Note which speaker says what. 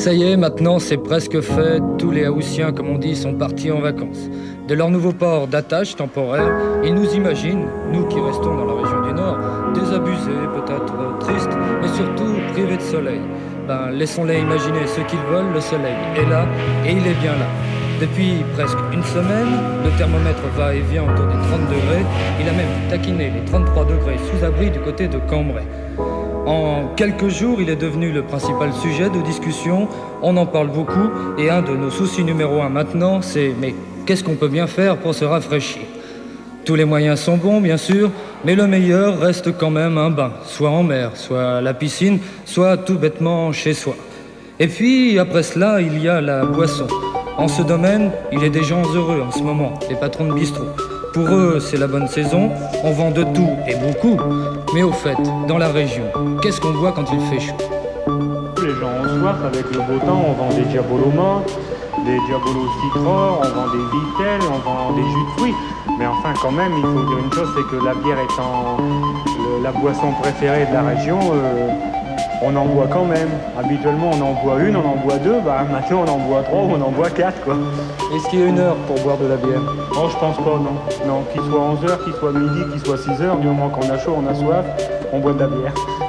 Speaker 1: Ça y est, maintenant c'est presque fait. Tous les Haussiens, comme on dit, sont partis en vacances. De leur nouveau port d'attache temporaire, ils nous imaginent, nous qui restons dans la région du Nord, désabusés, peut-être tristes, mais surtout privés de soleil. Laissons-les imaginer ce qu'ils veulent, le soleil est là, et il est bien là. Depuis presque une semaine, le thermomètre va et vient autour des 30 degrés. Il a même taquiné les 33 degrés sous abri du côté de Cambrai. En quelques jours, il est devenu le principal sujet de discussion. On en parle beaucoup et un de nos soucis numéro 1 maintenant, c'est mais qu'est-ce qu'on peut bien faire pour se rafraîchir? Tous les moyens sont bons, bien sûr, mais le meilleur reste quand même un bain, soit en mer, soit à la piscine, soit tout bêtement chez soi. Et puis, après cela, il y a la boisson. En ce domaine, il est des gens heureux en ce moment, les patrons de bistrot. Pour eux, c'est la bonne saison, on vend de tout et beaucoup. Mais au fait, dans la région, qu'est-ce qu'on boit quand il fait chaud?
Speaker 2: Les gens ont soif avec le beau temps, on vend des diabolos menthe, des diabolos citron, on vend des vitelles, on vend des jus de fruits. Mais enfin, quand même, il faut dire une chose, c'est que la bière étant la boisson préférée de la région, on en boit quand même. Habituellement, on en boit une, on en boit deux, maintenant on en boit trois ou on en boit quatre, quoi.
Speaker 1: Est-ce qu'il y a une heure pour boire de la bière?
Speaker 2: Oh, je pense pas, non. Non, qu'il soit 11h, qu'il soit midi, qu'il soit 6h, du moment qu'on a chaud, on a soif, on boit de la bière.